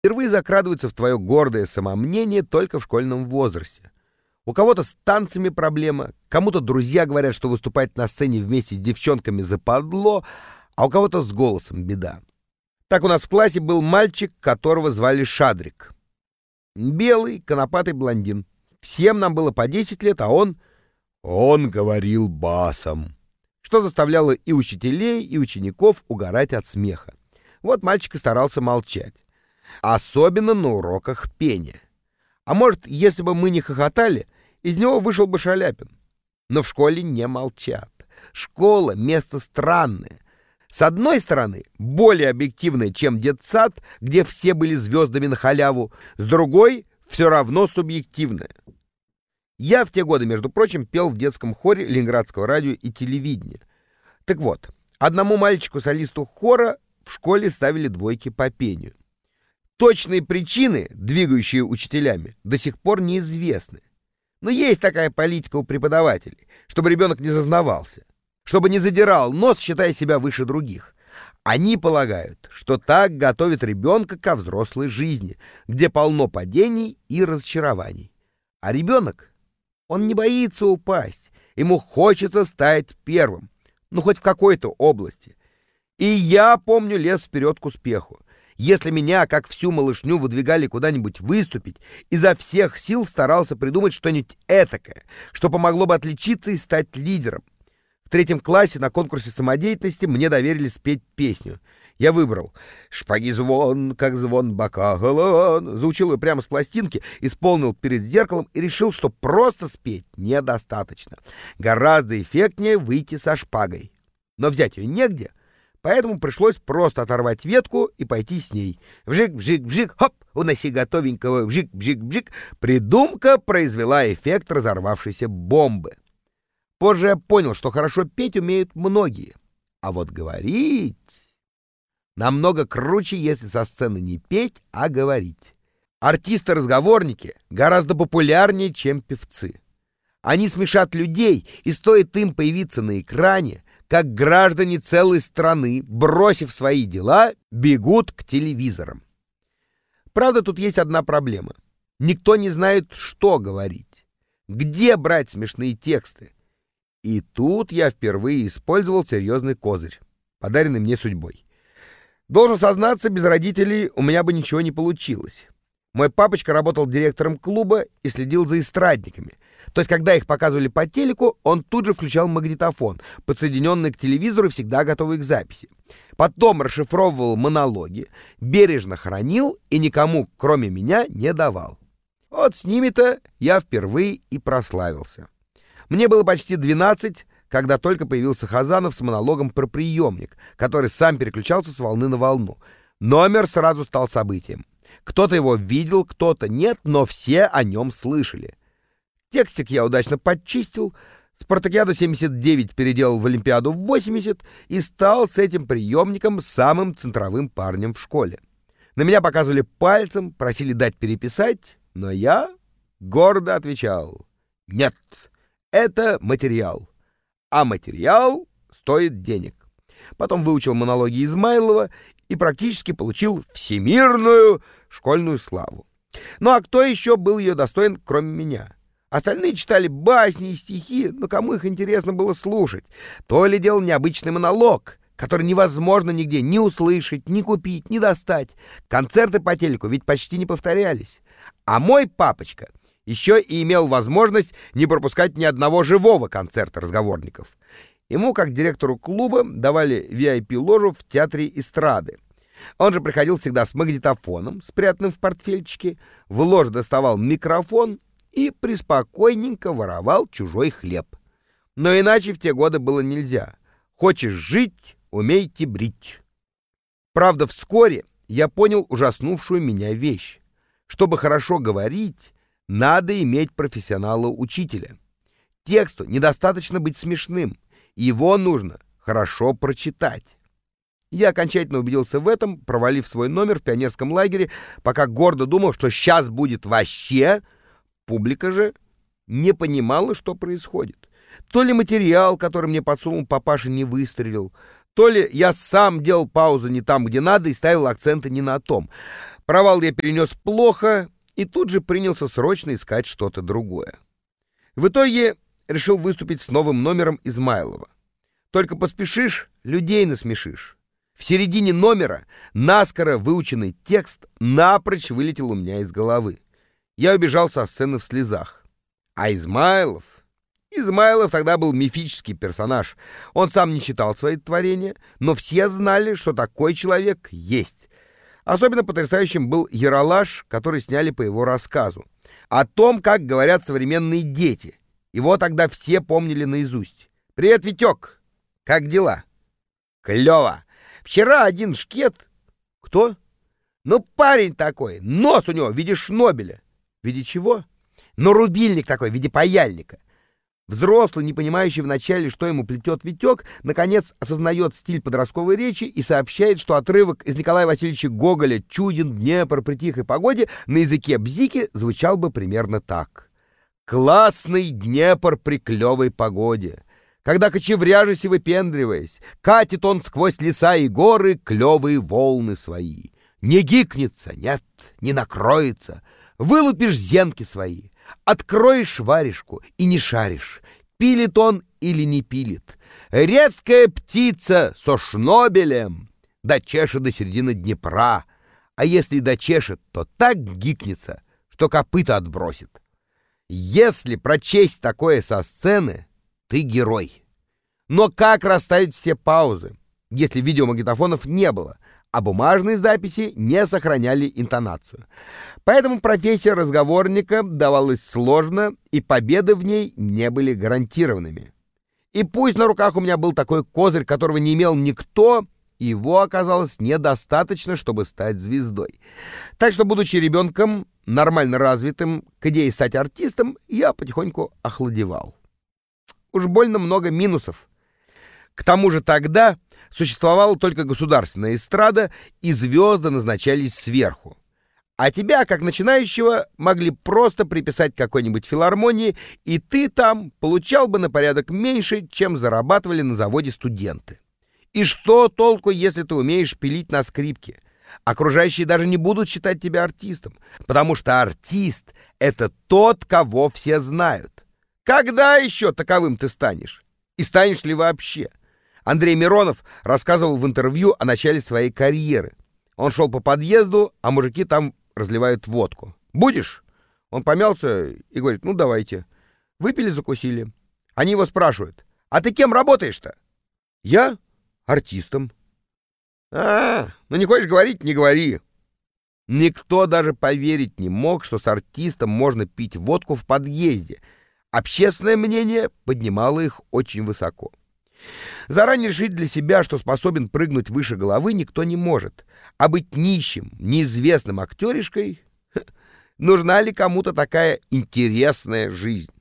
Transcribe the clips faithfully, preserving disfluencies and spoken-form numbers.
впервые закрадываются в твое гордое самомнение только в школьном возрасте. У кого-то с танцами проблема, кому-то друзья говорят, что выступать на сцене вместе с девчонками западло, а у кого-то с голосом беда. Так у нас в классе был мальчик, которого звали Шадрик. Белый, конопатый блондин. Всем нам было по десять лет, а он... Он говорил басом, что заставляло и учителей, и учеников угорать от смеха. Вот мальчик и старался молчать. Особенно на уроках пения. А может, если бы мы не хохотали, из него вышел бы Шаляпин. Но в школе не молчат. Школа — место странное. С одной стороны, более объективное, чем детсад, где все были звездами на халяву. С другой, все равно субъективное. Я в те годы, между прочим, пел в детском хоре Ленинградского радио и телевидения. Так вот, одному мальчику-солисту хора в школе ставили двойки по пению. Точные причины, двигающие учителями, до сих пор неизвестны. Но есть такая политика у преподавателей, чтобы ребенок не зазнавался, чтобы не задирал нос, считая себя выше других. Они полагают, что так готовят ребенка ко взрослой жизни, где полно падений и разочарований. А ребенок... Он не боится упасть, ему хочется стать первым, ну хоть в какой-то области. И я помню лез вперед к успеху. Если меня, как всю малышню, выдвигали куда-нибудь выступить, изо всех сил старался придумать что-нибудь этакое, что помогло бы отличиться и стать лидером. В третьем классе на конкурсе самодеятельности мне доверили спеть песню. Я выбрал «Шпаги звон, как звон бокала», заучил ее прямо с пластинки, исполнил перед зеркалом и решил, что просто спеть недостаточно. Гораздо эффектнее выйти со шпагой. Но взять ее негде, поэтому пришлось просто оторвать ветку и пойти с ней. Вжик-вжик-вжик, хоп, уноси готовенького, вжик-вжик-вжик. Придумка произвела эффект разорвавшейся бомбы. Позже я понял, что хорошо петь умеют многие, а вот говорить... намного круче, если со сцены не петь, а говорить. Артисты-разговорники гораздо популярнее, чем певцы. Они смешат людей, и стоит им появиться на экране, как граждане целой страны, бросив свои дела, бегут к телевизорам. Правда, тут есть одна проблема. Никто не знает, что говорить. Где брать смешные тексты? И тут я впервые использовал серьезный козырь, подаренный мне судьбой. Должен сознаться, без родителей у меня бы ничего не получилось. Мой папочка работал директором клуба и следил за эстрадниками. То есть, когда их показывали по телеку, он тут же включал магнитофон, подсоединенный к телевизору, всегда готовый к записи. Потом расшифровывал монологи, бережно хранил и никому, кроме меня, не давал. Вот с ними-то я впервые и прославился. Мне было почти двенадцать, когда только появился Хазанов с монологом про приемник, который сам переключался с волны на волну. Номер сразу стал событием. Кто-то его видел, кто-то нет, но все о нем слышали. Текстик я удачно подчистил, Спартакиаду семьдесят девять переделал в Олимпиаду восемьдесят и стал с этим приемником самым центровым парнем в школе. На меня показывали пальцем, просили дать переписать, но я гордо отвечал: «Нет, это материал. А материал стоит денег». Потом выучил монологи Измайлова и практически получил всемирную школьную славу. Ну а кто еще был ее достоин, кроме меня? Остальные читали басни и стихи, но кому их интересно было слушать? То ли делал необычный монолог, который невозможно нигде ни услышать, ни купить, ни достать. Концерты по телеку ведь почти не повторялись. А мой папочка еще и имел возможность не пропускать ни одного живого концерта разговорников. Ему, как директору клуба, давали ви ай пи-ложу в театре эстрады. Он же приходил всегда с магнитофоном, спрятанным в портфельчике, в ложе доставал микрофон и преспокойненько воровал чужой хлеб. Но иначе в те годы было нельзя. Хочешь жить — умейте брить. Правда, вскоре я понял ужаснувшую меня вещь. Чтобы хорошо говорить, надо иметь профессионала-учителя. Тексту недостаточно быть смешным, его нужно хорошо прочитать. Я окончательно убедился в этом, провалив свой номер в пионерском лагере, пока гордо думал, что сейчас будет вообще. Публика же не понимала, что происходит. То ли материал, который мне подсунул папаша, не выстрелил, то ли я сам делал паузы не там, где надо, и ставил акценты не на том. Провал я перенес плохо и тут же принялся срочно искать что-то другое. В итоге решил выступить с новым номером Измайлова. Только поспешишь, людей насмешишь. В середине номера наскоро выученный текст напрочь вылетел у меня из головы. Я убежал со сцены в слезах. А Измайлов... Измайлов тогда был мифический персонаж. Он сам не читал свои творения, но все знали, что такой человек есть. Особенно потрясающим был «Ералаш», который сняли по его рассказу. О том, как говорят современные дети. Его тогда все помнили наизусть. «Привет, Витек! Как дела?» «Клево! Вчера один шкет...» «Кто?» «Ну, парень такой, нос у него в виде шнобеля». «В виде чего?» «Ну, рубильник такой, в виде паяльника». Взрослый, не понимающий вначале, что ему плетет Витек, наконец осознает стиль подростковой речи и сообщает, что отрывок из Николая Васильевича Гоголя «Чуден Днепр при тихой погоде» на языке бзики звучал бы примерно так. «Классный Днепр при клевой погоде, когда, кочевряжась и выпендриваясь, катит он сквозь леса и горы клевые волны свои. Не гикнется, нет, не накроется, вылупишь зенки свои. Откроешь варежку и не шаришь, пилит он или не пилит. Редкая птица со шнобелем дочешет до середины Днепра, а если и дочешет, то так гикнется, что копыта отбросит. Если прочесть такое со сцены, ты герой. Но как расставить все паузы, если видеомагнитофонов не было, а бумажные записи не сохраняли интонацию? Поэтому профессия разговорника давалась сложно, и победы в ней не были гарантированными. И пусть на руках у меня был такой козырь, которого не имел никто, его оказалось недостаточно, чтобы стать звездой. Так что, будучи ребенком, нормально развитым, к идее стать артистом, я потихоньку охладевал. Уж больно много минусов. К тому же тогда существовала только государственная эстрада, и звезды назначались сверху. А тебя, как начинающего, могли просто приписать к какой-нибудь филармонии, и ты там получал бы на порядок меньше, чем зарабатывали на заводе студенты. И что толку, если ты умеешь пилить на скрипке? Окружающие даже не будут считать тебя артистом, потому что артист — это тот, кого все знают. Когда еще таковым ты станешь? И станешь ли вообще? Андрей Миронов рассказывал в интервью о начале своей карьеры. Он шел по подъезду, а мужики там разливают водку. «Будешь?» Он помялся и говорит: «Ну, давайте». Выпили, закусили. Они его спрашивают: «А ты кем работаешь-то?» «Я? Артистом». «А, ну не хочешь говорить — не говори». Никто даже поверить не мог, что с артистом можно пить водку в подъезде. Общественное мнение поднимало их очень высоко. Заранее решить для себя, что способен прыгнуть выше головы, никто не может. А быть нищим, неизвестным актеришкой — нужна ли кому-то такая интересная жизнь?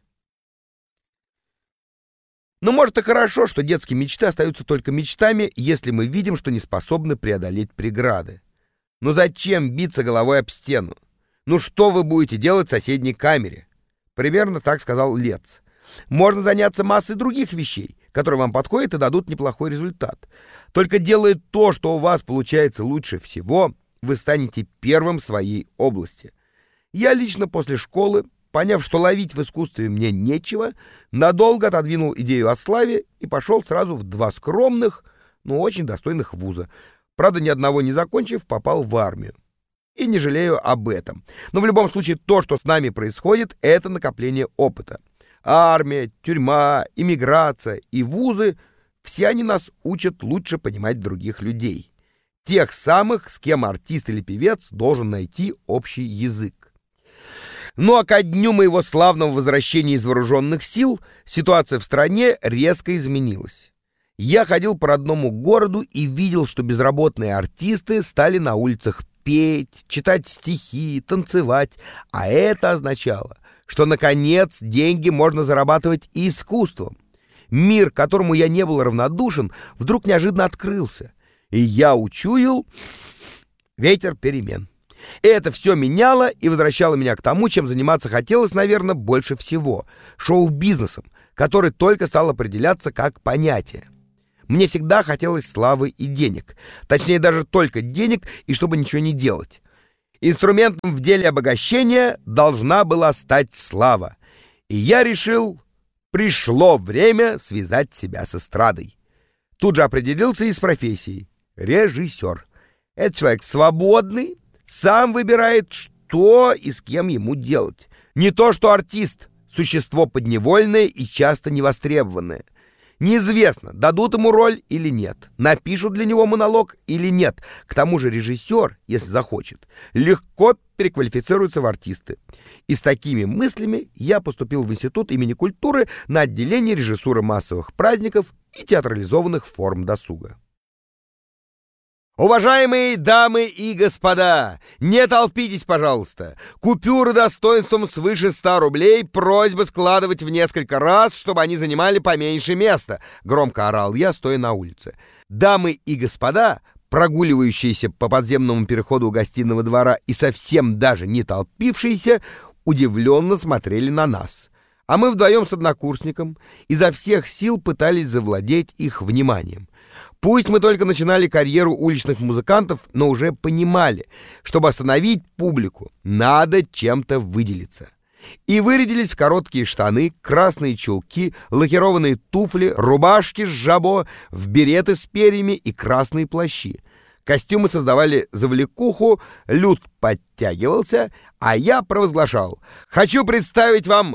Но может и хорошо, что детские мечты остаются только мечтами, если мы видим, что не способны преодолеть преграды. Но зачем биться головой об стену? Ну что вы будете делать в соседней камере? Примерно так сказал Лец. Можно заняться массой других вещей, которые вам подходят и дадут неплохой результат. Только делая то, что у вас получается лучше всего, вы станете первым в своей области. Я лично после школы, поняв, что ловить в искусстве мне нечего, надолго отодвинул идею о славе и пошел сразу в два скромных, но очень достойных вуза. Правда, ни одного не закончив, попал в армию. И не жалею об этом. Но в любом случае то, что с нами происходит, это накопление опыта. Армия, тюрьма, иммиграция и вузы — все они нас учат лучше понимать других людей. Тех самых, с кем артист или певец должен найти общий язык. Ну а ко дню моего славного возвращения из вооруженных сил ситуация в стране резко изменилась. Я ходил по родному городу и видел, что безработные артисты стали на улицах петь, читать стихи, танцевать, а это означало, что, наконец, деньги можно зарабатывать и искусством. Мир, к которому я не был равнодушен, вдруг неожиданно открылся, и я учуял ветер перемен. Это все меняло и возвращало меня к тому, чем заниматься хотелось, наверное, больше всего — шоу-бизнесом, который только стал определяться как понятие. Мне всегда хотелось славы и денег, точнее даже только денег и чтобы ничего не делать. Инструментом в деле обогащения должна была стать слава. И я решил, пришло время связать себя с эстрадой. Тут же определился и с профессией. Режиссер. Это человек свободный, сам выбирает, что и с кем ему делать. Не то что артист, существо подневольное и часто невостребованное. Неизвестно, дадут ему роль или нет, напишут для него монолог или нет. К тому же режиссер, если захочет, легко переквалифицируется в артисты. И с такими мыслями я поступил в Институт имени культуры на отделение режиссуры массовых праздников и театрализованных форм досуга. Уважаемые дамы и господа, не толпитесь, пожалуйста. Купюры достоинством свыше ста рублей просьба складывать в несколько раз, чтобы они занимали поменьше места, громко орал я, стоя на улице. Дамы и господа, прогуливающиеся по подземному переходу у гостиного двора и совсем даже не толпившиеся, удивленно смотрели на нас. А мы вдвоем с однокурсником изо всех сил пытались завладеть их вниманием. Пусть мы только начинали карьеру уличных музыкантов, но уже понимали, чтобы остановить публику, надо чем-то выделиться. И вырядились в короткие штаны, красные чулки, лакированные туфли, рубашки с жабо, в береты с перьями и красные плащи. Костюмы создавали завлекуху, люд подтягивался, а я провозглашал: «Хочу представить вам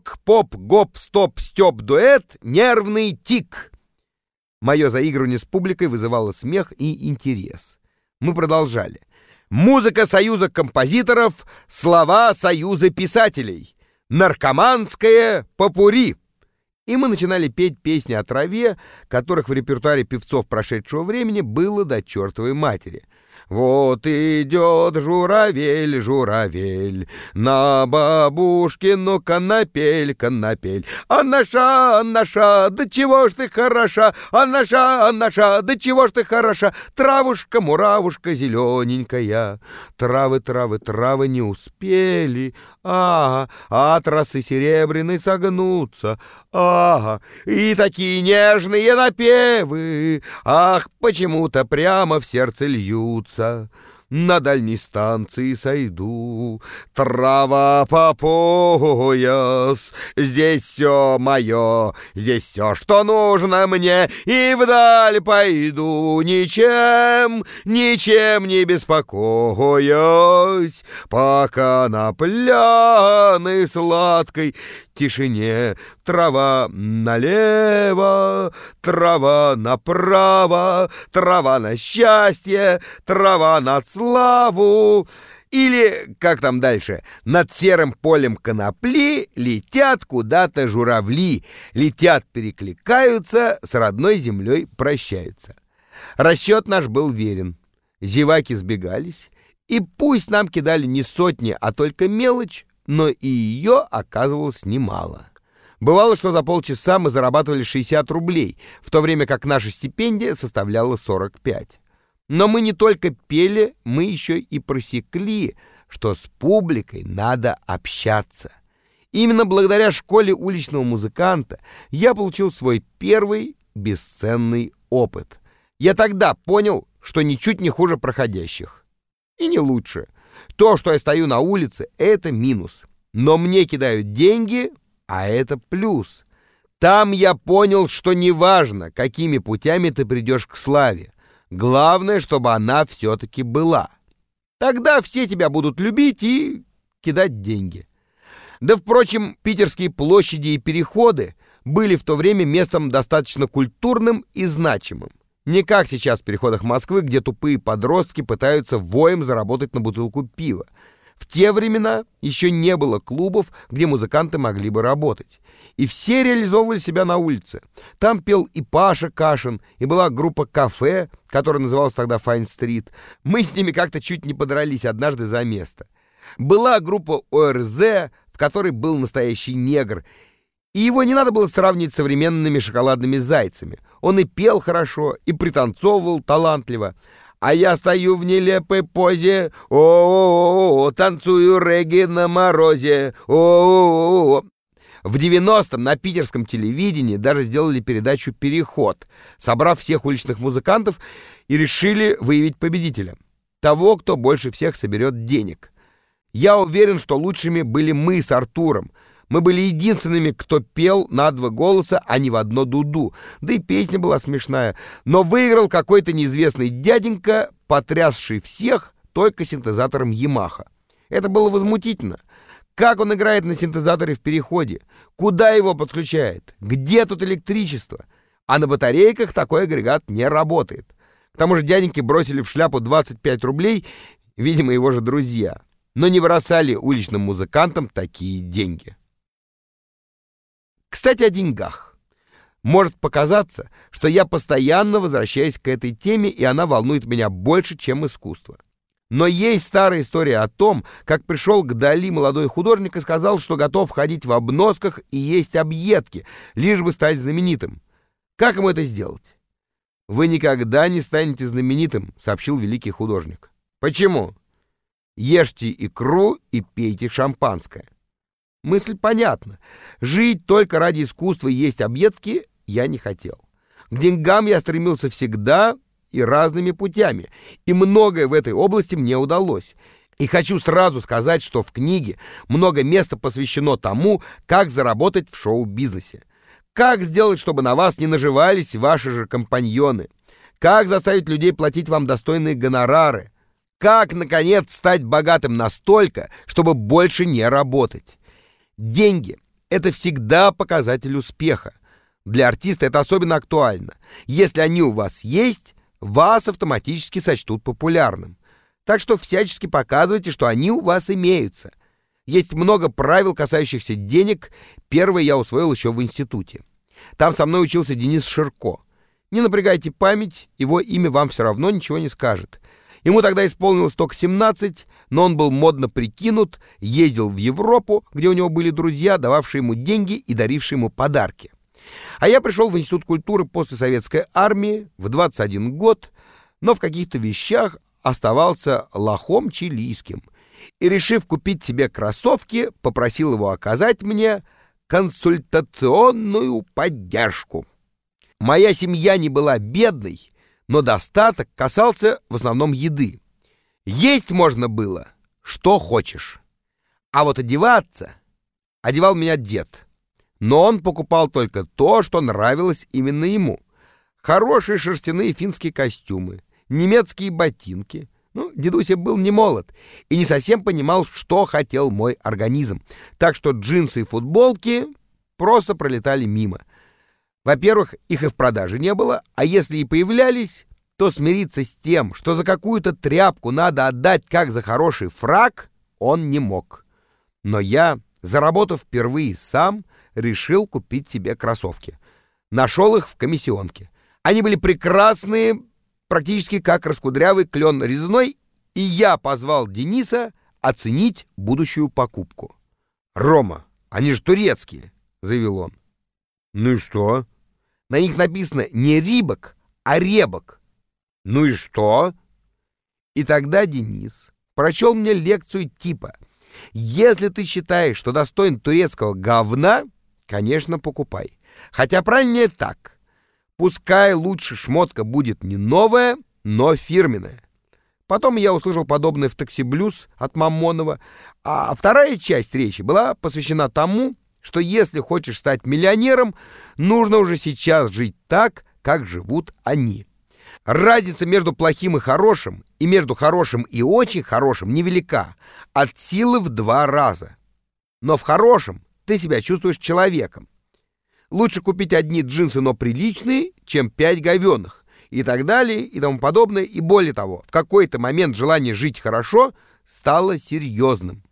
рок-поп-гоп-стоп-степ-дуэт «Нервный тик». Мое заигрывание с публикой вызывало смех и интерес. Мы продолжали. Музыка Союза композиторов, слова Союза писателей. Наркоманское попурри. И мы начинали петь песни о траве, которых в репертуаре певцов прошедшего времени было до чертовой матери. Вот идет журавель, журавель, на бабушкину конопель, конопель. А наша, а наша, да чего ж ты хороша, а наша, а наша, да чего ж ты хороша, травушка, муравушка зелененькая. Травы, травы, травы не успели, ага, от росы серебряной согнуться, ага, и такие нежные напевы, ах, почему-то прямо в сердце льются. На дальней станции сойду, трава по пояс, здесь все мое, здесь все, что нужно мне, и вдаль пойду, ничем, ничем не беспокоясь, пока на пляной сладкой тишине трава налево, трава направо, трава на счастье, трава на славу. Или, как там дальше, над серым полем конопли летят куда-то журавли, летят, перекликаются, с родной землей прощаются. Расчет наш был верен. Зеваки сбегались, и пусть нам кидали не сотни, а только мелочь, но и ее оказывалось немало. Бывало, что за полчаса мы зарабатывали шестьдесят рублей, в то время как наша стипендия составляла сорок пять. Но мы не только пели, мы еще и просекли, что с публикой надо общаться. Именно благодаря школе уличного музыканта я получил свой первый бесценный опыт. Я тогда понял, что ничуть не хуже проходящих. И не лучше. То, что я стою на улице, это минус. Но мне кидают деньги, а это плюс. Там я понял, что неважно, какими путями ты придешь к славе. Главное, чтобы она все-таки была. Тогда все тебя будут любить и кидать деньги. Да, впрочем, питерские площади и переходы были в то время местом достаточно культурным и значимым. Не как сейчас в переходах Москвы, где тупые подростки пытаются воем заработать на бутылку пива. В те времена еще не было клубов, где музыканты могли бы работать. И все реализовывали себя на улице. Там пел и Паша Кашин, и была группа «Кафе», которая называлась тогда «Файн Стрит». Мы с ними как-то чуть не подрались однажды за место. Была группа О Р З, в которой был настоящий негр, и его не надо было сравнивать с современными шоколадными зайцами. Он и пел хорошо, и пританцовывал талантливо. А я стою в нелепой позе, о-о-о, танцую регги на морозе, о-о-о. В девяностом на питерском телевидении даже сделали передачу «Переход», собрав всех уличных музыкантов и решили выявить победителя. того, кто больше всех соберет денег. Я уверен, что лучшими были мы с Артуром. Мы были единственными, кто пел на два голоса, а не в одно дуду. Да и песня была смешная. Но выиграл какой-то неизвестный дяденька, потрясший всех только синтезатором Ямаха. Это было возмутительно. Как он играет на синтезаторе в переходе? Куда его подключает? Где тут электричество? А на батарейках такой агрегат не работает. К тому же дяденьки бросили в шляпу двадцать пять рублей, видимо, его же друзья, но не бросали уличным музыкантам такие деньги. Кстати, о деньгах. Может показаться, что я постоянно возвращаюсь к этой теме, и она волнует меня больше, чем искусство. Но есть старая история о том, как пришел к Дали молодой художник и сказал, что готов ходить в обносках и есть объедки, лишь бы стать знаменитым. Как ему это сделать? «Вы никогда не станете знаменитым», — сообщил великий художник. «Почему?» «Ешьте икру и пейте шампанское». Мысль понятна. Жить только ради искусства и есть объедки я не хотел. К деньгам я стремился всегда и разными путями, и многое в этой области мне удалось. И хочу сразу сказать, что в книге много места посвящено тому, как заработать в шоу-бизнесе. Как сделать, чтобы на вас не наживались ваши же компаньоны? Как заставить людей платить вам достойные гонорары? Как, наконец, стать богатым настолько, чтобы больше не работать? Деньги — это всегда показатель успеха. Для артиста это особенно актуально. Если они у вас есть, вас автоматически сочтут популярным. Так что всячески показывайте, что они у вас имеются. Есть много правил, касающихся денег. Первое я усвоил еще в институте. Там со мной учился Денис Ширко. Не напрягайте память, его имя вам все равно ничего не скажет. Ему тогда исполнилось только семнадцать, но он был модно прикинут, ездил в Европу, где у него были друзья, дававшие ему деньги и дарившие ему подарки. А я пришел в Институт культуры после советской армии в двадцать один год, но в каких-то вещах оставался лохом чилийским. И, решив купить себе кроссовки, попросил его оказать мне консультационную поддержку. Моя семья не была бедной, но достаток касался в основном еды. Есть можно было, что хочешь. А вот одеваться... Одевал меня дед. Но он покупал только то, что нравилось именно ему. Хорошие шерстяные финские костюмы, немецкие ботинки. Ну, дедуся был не молод и не совсем понимал, что хотел мой организм. Так что джинсы и футболки просто пролетали мимо. Во-первых, их и в продаже не было, а если и появлялись, то смириться с тем, что за какую-то тряпку надо отдать как за хороший фрак, он не мог. Но я, заработав впервые сам, решил купить себе кроссовки. Нашел их в комиссионке. Они были прекрасные, практически как раскудрявый клен резной, и я позвал Дениса оценить будущую покупку. «Рома, они же турецкие», — заявил он. «Ну и что?» «На них написано не Рибок, а Ребок». «Ну и что?» И тогда Денис прочел мне лекцию типа: «Если ты считаешь, что достоин турецкого говна, конечно, покупай. Хотя правильнее так. Пускай лучше шмотка будет не новая, но фирменная». Потом я услышал подобное в «Такси Блюз» от Мамонова, а вторая часть речи была посвящена тому, что если хочешь стать миллионером, нужно уже сейчас жить так, как живут они. Разница между плохим и хорошим, и между хорошим и очень хорошим невелика, от силы в два раза. Но в хорошем ты себя чувствуешь человеком. Лучше купить одни джинсы, но приличные, чем пять говёных, и так далее, и тому подобное. И более того, в какой-то момент желание жить хорошо стало серьезным.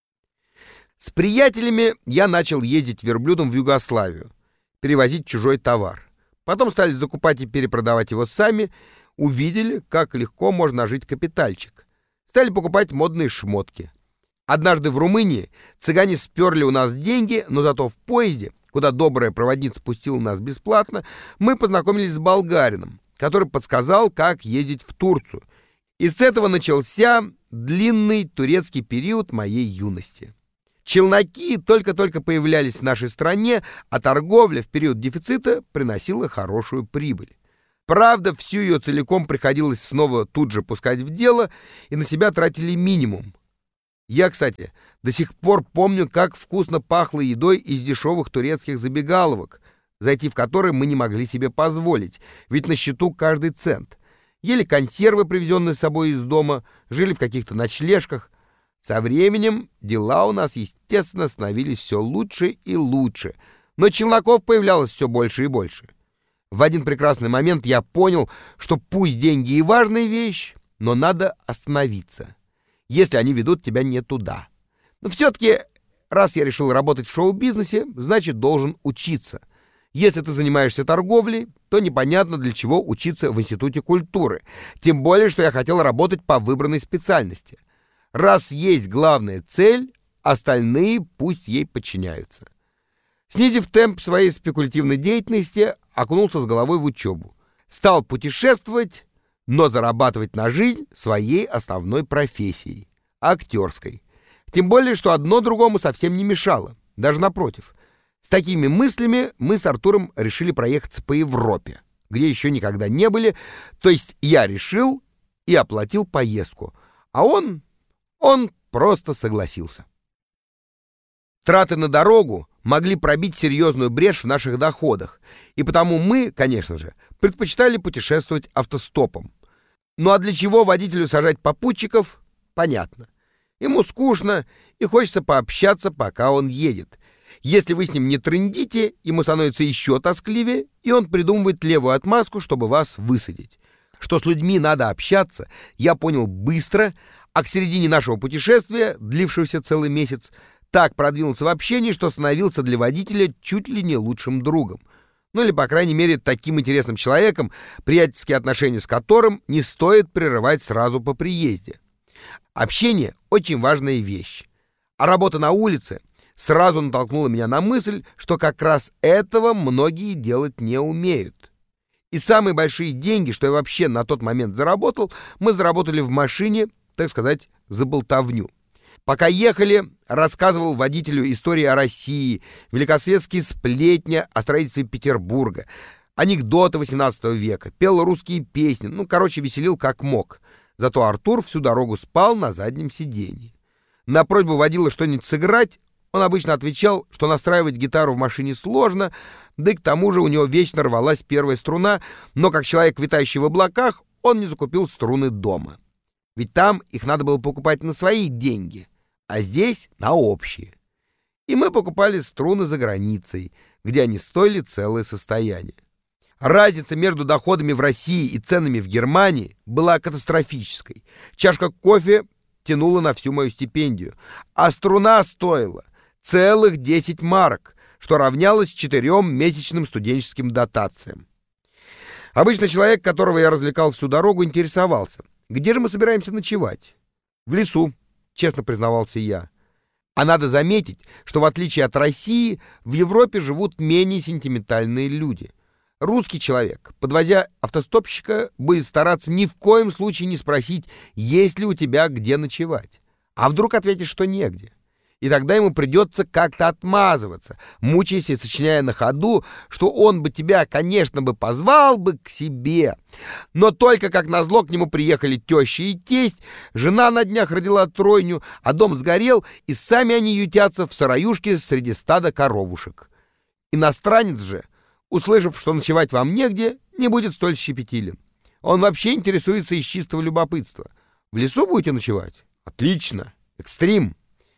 С приятелями я начал ездить верблюдом в Югославию, перевозить чужой товар. Потом стали закупать и перепродавать его сами, увидели, как легко можно нажить капитальчик. Стали покупать модные шмотки. Однажды в Румынии цыгане сперли у нас деньги, но зато в поезде, куда добрая проводница пустила нас бесплатно, мы познакомились с болгарином, который подсказал, как ездить в Турцию. И с этого начался длинный турецкий период моей юности. Челноки только-только появлялись в нашей стране, а торговля в период дефицита приносила хорошую прибыль. Правда, всю ее целиком приходилось снова тут же пускать в дело, и на себя тратили минимум. Я, кстати, до сих пор помню, как вкусно пахло едой из дешевых турецких забегаловок, зайти в которые мы не могли себе позволить, ведь на счету каждый цент. Ели консервы, привезенные с собой из дома, жили в каких-то ночлежках. Со временем дела у нас, естественно, становились все лучше и лучше, но челноков появлялось все больше и больше. В один прекрасный момент я понял, что пусть деньги и важная вещь, но надо остановиться, если они ведут тебя не туда. Но все-таки, раз я решил работать в шоу-бизнесе, значит, должен учиться. Если ты занимаешься торговлей, то непонятно, для чего учиться в Институте культуры. Тем более, что я хотел работать по выбранной специальности. Раз есть главная цель, остальные пусть ей подчиняются. Снизив темп своей спекулятивной деятельности, окунулся с головой в учебу. Стал путешествовать, но зарабатывать на жизнь своей основной профессией — актерской. Тем более, что одно другому совсем не мешало, даже напротив. С такими мыслями мы с Артуром решили проехаться по Европе, где еще никогда не были, то есть я решил и оплатил поездку, а он, он просто согласился. Траты на дорогу могли пробить серьезную брешь в наших доходах, и потому мы, конечно же, предпочитали путешествовать автостопом. Ну а для чего водителю сажать попутчиков? Понятно. Ему скучно и хочется пообщаться, пока он едет. Если вы с ним не трындите, ему становится еще тоскливее, и он придумывает левую отмазку, чтобы вас высадить. Что с людьми надо общаться, я понял быстро, а к середине нашего путешествия, длившегося целый месяц, так продвинулся в общении, что становился для водителя чуть ли не лучшим другом. Ну или, по крайней мере, таким интересным человеком, приятельские отношения с которым не стоит прерывать сразу по приезде. Общение — очень важная вещь. А работа на улице сразу натолкнула меня на мысль, что как раз этого многие делать не умеют. И самые большие деньги, что я вообще на тот момент заработал, мы заработали в машине, так сказать, за болтовню. Пока ехали, рассказывал водителю истории о России, великосветские сплетни о строительстве Петербурга, анекдоты восемнадцатого века, пел русские песни, ну, короче, веселил как мог. Зато Артур всю дорогу спал на заднем сиденье. На просьбу водила что-нибудь сыграть, он обычно отвечал, что настраивать гитару в машине сложно, да и к тому же у него вечно рвалась первая струна, но как человек, витающий в облаках, он не закупил струны дома. Ведь там их надо было покупать на свои деньги, а здесь на общие. И мы покупали струны за границей, где они стоили целое состояние. Разница между доходами в России и ценами в Германии была катастрофической. Чашка кофе тянула на всю мою стипендию, а струна стоила целых десять марок, что равнялось четырем месячным студенческим дотациям. Обычно человек, которого я развлекал всю дорогу, интересовался: где же мы собираемся ночевать? В лесу, честно признавался я. А надо заметить, что в отличие от России, в Европе живут менее сентиментальные люди. Русский человек, подвозя автостопщика, будет стараться ни в коем случае не спросить, есть ли у тебя где ночевать. А вдруг ответишь, что негде? И тогда ему придется как-то отмазываться, мучаясь и сочиняя на ходу, что он бы тебя, конечно, бы позвал бы к себе. Но только как назло к нему приехали теща и тесть, жена на днях родила тройню, а дом сгорел, и сами они ютятся в сыроюшке среди стада коровушек. Иностранец же, услышав, что ночевать вам негде, не будет столь щепетилен. Он вообще интересуется из чистого любопытства. В лесу будете ночевать? Отлично. Экстрим.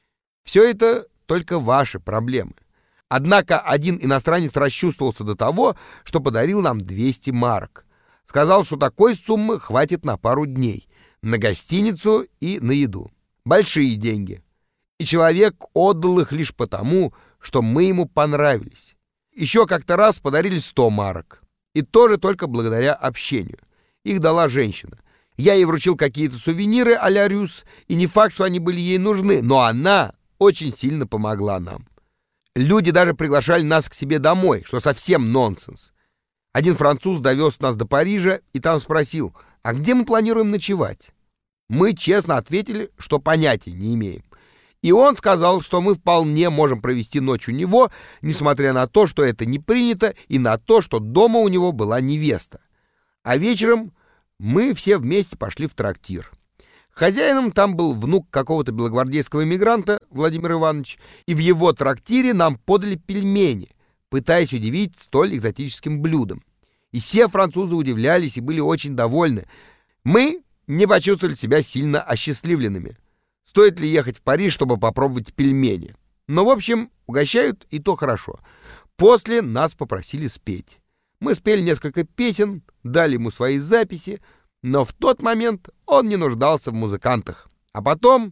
Все это только ваши проблемы. Однако один иностранец расчувствовался до того, что подарил нам двести марок. Сказал, что такой суммы хватит на пару дней, на гостиницу и на еду. Большие деньги. И человек отдал их лишь потому, что мы ему понравились. Еще как-то раз подарили сто марок. И тоже только благодаря общению. Их дала женщина. Я ей вручил какие-то сувениры а-ля Рюс, и не факт, что они были ей нужны, но она очень сильно помогла нам. Люди даже приглашали нас к себе домой, что совсем нонсенс. Один француз довез нас до Парижа и там спросил, а где мы планируем ночевать? Мы честно ответили, что понятия не имеем. И он сказал, что мы вполне можем провести ночь у него, несмотря на то, что это не принято, и на то, что дома у него была невеста. А вечером мы все вместе пошли в трактир. Хозяином там был внук какого-то белогвардейского эмигранта, Владимир Иванович, и в его трактире нам подали пельмени, пытаясь удивить столь экзотическим блюдом. И все французы удивлялись и были очень довольны. Мы не почувствовали себя сильно осчастливленными. Стоит ли ехать в Париж, чтобы попробовать пельмени? Но, в общем, угощают, и то хорошо. После нас попросили спеть. Мы спели несколько песен, дали ему свои записи, но в тот момент он не нуждался в музыкантах. А потом...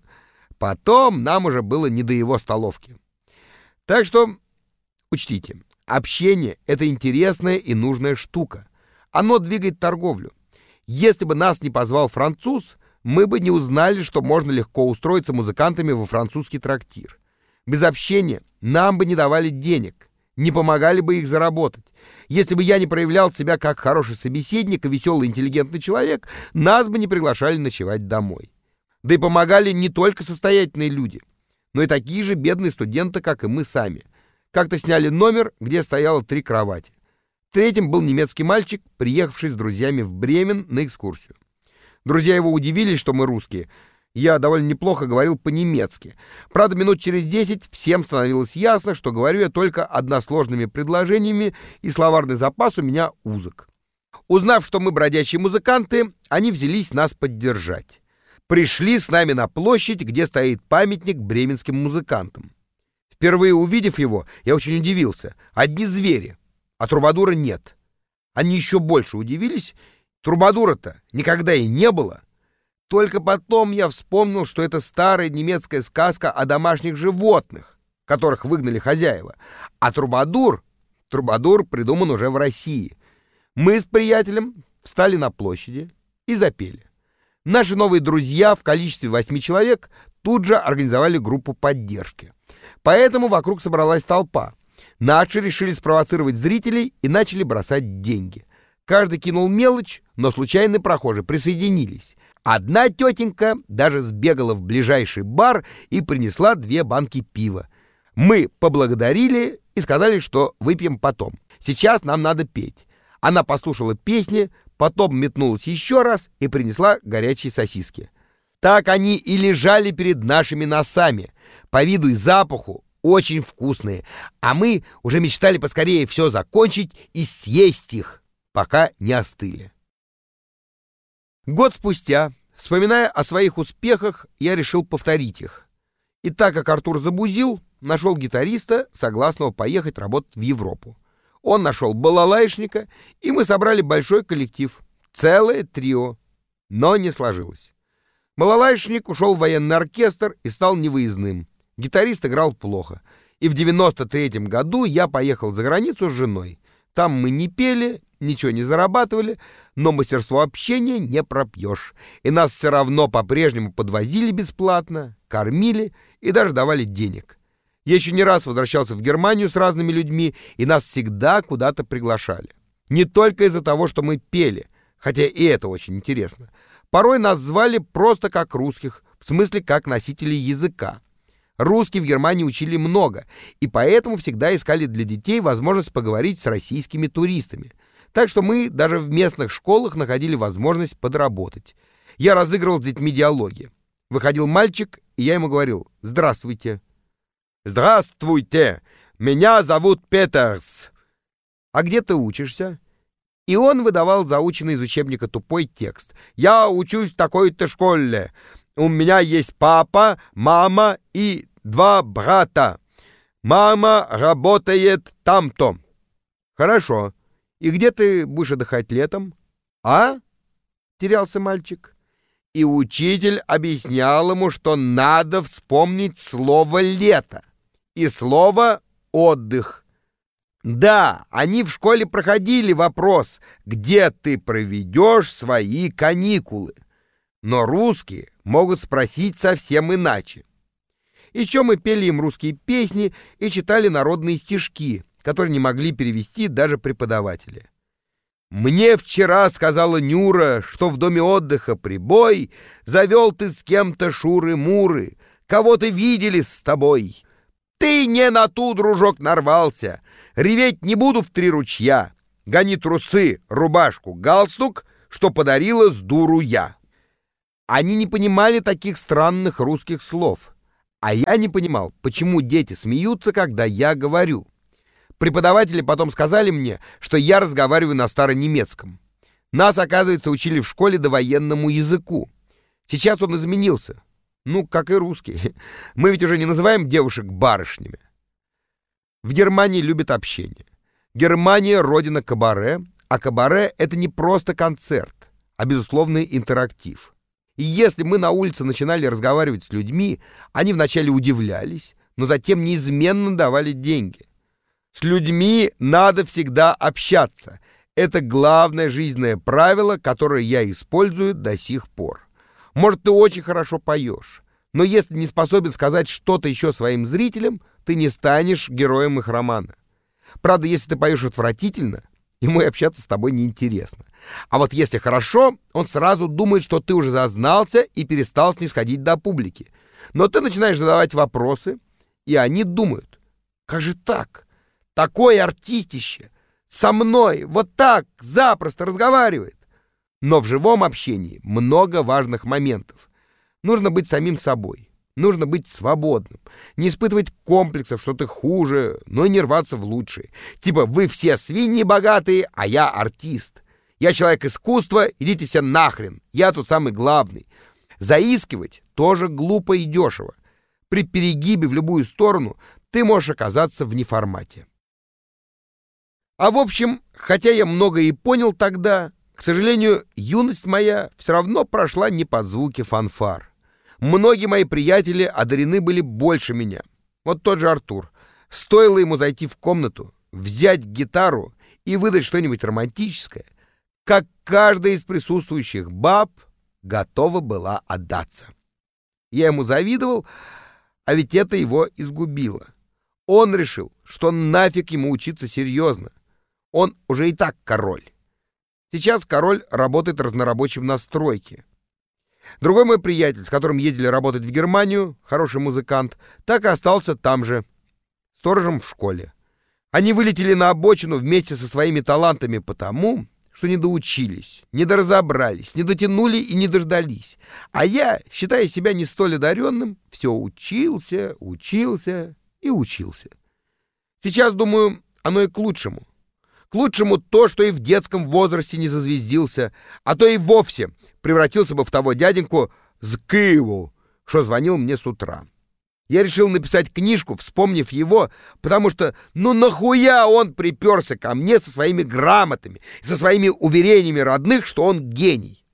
Потом нам уже было не до его столовки. Так что учтите, общение — это интересная и нужная штука. Оно двигает торговлю. Если бы нас не позвал француз, мы бы не узнали, что можно легко устроиться музыкантами во французский трактир. Без общения нам бы не давали денег, не помогали бы их заработать. Если бы я не проявлял себя как хороший собеседник и веселый интеллигентный человек, нас бы не приглашали ночевать домой. Да и помогали не только состоятельные люди, но и такие же бедные студенты, как и мы сами. Как-то сняли номер, где стояло три кровати. Третьим был немецкий мальчик, приехавший с друзьями в Бремен на экскурсию. Друзья его удивились, что мы русские. Я довольно неплохо говорил по-немецки. Правда, минут через десять всем становилось ясно, что говорю я только односложными предложениями, и словарный запас у меня узок. Узнав, что мы бродячие музыканты, они взялись нас поддержать. Пришли с нами на площадь, где стоит памятник бременским музыкантам. Впервые увидев его, я очень удивился. Одни звери, а трубадура нет. Они еще больше удивились. Трубадура-то никогда и не было. Только потом я вспомнил, что это старая немецкая сказка о домашних животных, которых выгнали хозяева. А трубадур, трубадур придуман уже в России. Мы с приятелем встали на площади и запели. Наши новые друзья в количестве восьми человек тут же организовали группу поддержки. Поэтому вокруг собралась толпа. Наши решили спровоцировать зрителей и начали бросать деньги. Каждый кинул мелочь, но случайные прохожие присоединились. Одна тетенька даже сбегала в ближайший бар и принесла две банки пива. Мы поблагодарили и сказали, что выпьем потом. Сейчас нам надо петь. Она послушала песни, потом метнулась еще раз и принесла горячие сосиски. Так они и лежали перед нашими носами, по виду и запаху очень вкусные, а мы уже мечтали поскорее все закончить и съесть их, пока не остыли. Год спустя, вспоминая о своих успехах, я решил повторить их. И так как Артур забузил, нашел гитариста, согласного поехать работать в Европу. Он нашел балалайшника, и мы собрали большой коллектив, целое трио, но не сложилось. Балалайшник ушел в военный оркестр и стал невыездным. Гитарист играл плохо, и в девяносто третьем году я поехал за границу с женой. Там мы не пели, ничего не зарабатывали, но мастерство общения не пропьешь, и нас все равно по-прежнему подвозили бесплатно, кормили и даже давали денег. Я еще не раз возвращался в Германию с разными людьми, и нас всегда куда-то приглашали. Не только из-за того, что мы пели, хотя и это очень интересно. Порой нас звали просто как русских, в смысле как носителей языка. Русские в Германии учили много, и поэтому всегда искали для детей возможность поговорить с российскими туристами. Так что мы даже в местных школах находили возможность подработать. Я разыгрывал с детьми диалоги. Выходил мальчик, и я ему говорил: «Здравствуйте». «Здравствуйте! Меня зовут Петерс». «А где ты учишься?» И он выдавал заученный из учебника тупой текст. «Я учусь в такой-то школе. У меня есть папа, мама и два брата. Мама работает там-то». «Хорошо. И где ты будешь отдыхать летом?» «А?» — терялся мальчик. И учитель объяснял ему, что надо вспомнить слово «лето» и слово «отдых». Да, они в школе проходили вопрос, где ты проведешь свои каникулы. Но русские могут спросить совсем иначе. Еще мы пели им русские песни и читали народные стишки, которые не могли перевести даже преподаватели. «Мне вчера сказала Нюра, что в доме отдыха прибой, завел ты с кем-то шуры-муры, кого-то видели с тобой. Ты не на ту, дружок, нарвался, реветь не буду в три ручья. Гони трусы, рубашку, галстук, что подарила с дуру я». Они не понимали таких странных русских слов. А я не понимал, почему дети смеются, когда я говорю. Преподаватели потом сказали мне, что я разговариваю на старонемецком. Нас, оказывается, учили в школе довоенному языку. Сейчас он изменился. Ну, как и русский. Мы ведь уже не называем девушек барышнями. В Германии любят общение. Германия — родина кабаре, а кабаре — это не просто концерт, а безусловный интерактив. И если мы на улице начинали разговаривать с людьми, они вначале удивлялись, но затем неизменно давали деньги. С людьми надо всегда общаться. Это главное жизненное правило, которое я использую до сих пор. Может, ты очень хорошо поешь, но если не способен сказать что-то еще своим зрителям, ты не станешь героем их романа. Правда, если ты поешь отвратительно, ему и общаться с тобой неинтересно. А вот если хорошо, он сразу думает, что ты уже зазнался и перестал снисходить до публики. Но ты начинаешь задавать вопросы, и они думают: как же так? Такое артистище со мной вот так запросто разговаривает. Но в живом общении много важных моментов. Нужно быть самим собой. Нужно быть свободным, не испытывать комплексов, что ты хуже, но и не рваться в лучшие. Типа: вы все свиньи богатые, а я артист. Я человек искусства, идите все нахрен, я тут самый главный. Заискивать тоже глупо и дешево. При перегибе в любую сторону ты можешь оказаться в неформате. А в общем, хотя я многое и понял тогда, к сожалению, юность моя все равно прошла не под звуки фанфар. Многие мои приятели одарены были больше меня. Вот тот же Артур. Стоило ему зайти в комнату, взять гитару и выдать что-нибудь романтическое, как каждая из присутствующих баб готова была отдаться. Я ему завидовал, а ведь это его изгубило. Он решил, что нафиг ему учиться серьезно. Он уже и так король. Сейчас король работает разнорабочим на стройке. Другой мой приятель, с которым ездили работать в Германию, хороший музыкант, так и остался там же, сторожем в школе. Они вылетели на обочину вместе со своими талантами потому, что не доучились, не доразобрались, не дотянули и не дождались. А я, считая себя не столь одаренным, все учился, учился и учился. Сейчас, думаю, оно и к лучшему. К лучшему то, что и в детском возрасте не зазвездился, а то и вовсе превратился бы в того дяденьку с Киеву, что звонил мне с утра. Я решил написать книжку, вспомнив его, потому что ну нахуя он приперся ко мне со своими грамотами, со своими уверениями родных, что он гений.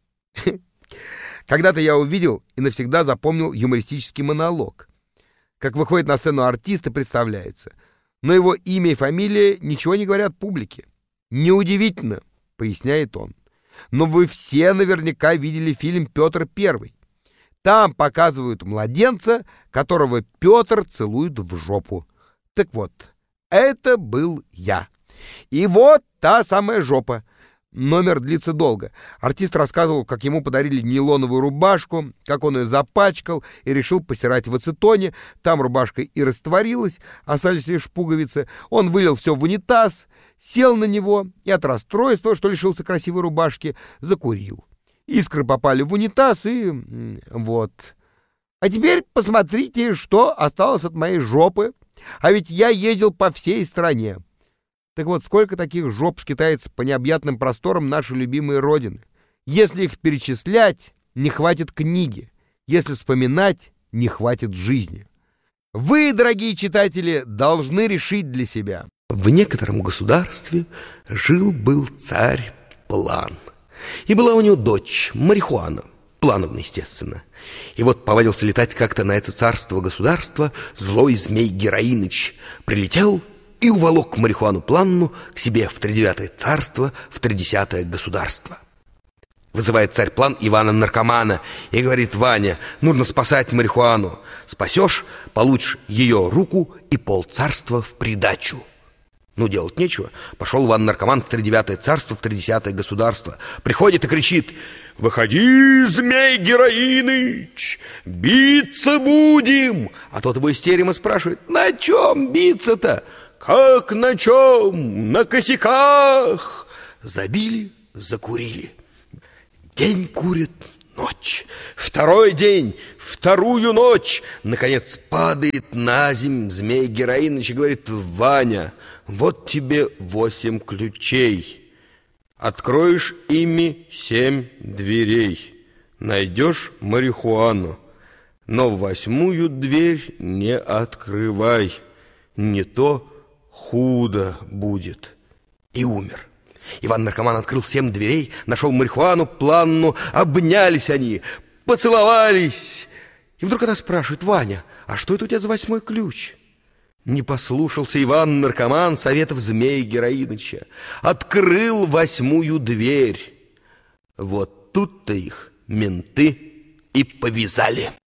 Когда-то я увидел и навсегда запомнил юмористический монолог. Как выходит на сцену артист и представляется, но его имя и фамилия ничего не говорят публике. Неудивительно, поясняет он. Но вы все наверняка видели фильм «Петр Первый». Там показывают младенца, которого Петр целует в жопу. Так вот, это был я. И вот та самая жопа. Номер длится долго. Артист рассказывал, как ему подарили нейлоновую рубашку, как он ее запачкал и решил постирать в ацетоне. Там рубашка и растворилась, остались лишь пуговицы. Он вылил все в унитаз, сел на него и от расстройства, что лишился красивой рубашки, закурил. Искры попали в унитаз и... вот. А теперь посмотрите, что осталось от моей жопы. А ведь я ездил по всей стране. Так вот, сколько таких жоп скитается по необъятным просторам нашей любимой родины. Если их перечислять, не хватит книги. Если вспоминать, не хватит жизни. Вы, дорогие читатели, должны решить для себя. В некотором государстве жил-был царь План. И была у него дочь Марихуана, Плановна, естественно. И вот повадился летать как-то на это царство-государство злой змей Героиныч. Прилетел и уволок Марихуану Планну к себе в тридевятое царство, в тридесятое государство. Вызывает царь План Ивана-наркомана и говорит: Ваня, нужно спасать Марихуану. Спасешь, получишь ее руку и полцарства в придачу. Ну, делать нечего. Пошел Иван-наркоман в тридевятое царство, в тридесятое государство. Приходит и кричит: «Выходи, змей Героиныч, биться будем!» А тот его из терема спрашивает: «На чем биться-то?» «Как на чем? На косяках!» Забили, закурили. День курит, ночь. Второй день, вторую ночь. Наконец падает на земь Змей Героиныч и говорит: Ваня, вот тебе восемь ключей. Откроешь ими семь дверей. Найдешь марихуану, но восьмую дверь не открывай, не то худо будет. И умер. Иван-наркоман открыл семь дверей, нашел марихуану, планну, обнялись они, поцеловались. И вдруг она спрашивает: Ваня, а что это у тебя за восьмой ключ? Не послушался Иван-наркоман советов Змея Героиныча, открыл восьмую дверь. Вот тут-то их менты и повязали.